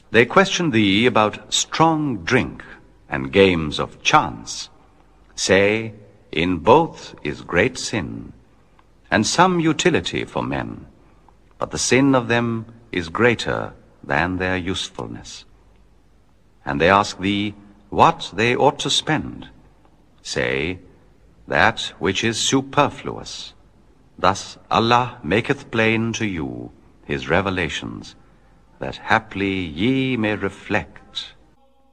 They question thee about strong drink and games of chance. Say, in both is great sin, and some utility for men, but the sin of them is greater than their usefulness. And they ask thee what they ought to spend. Say, that which is superfluous. Thus Allah maketh plain to you his revelations, that haply ye may reflect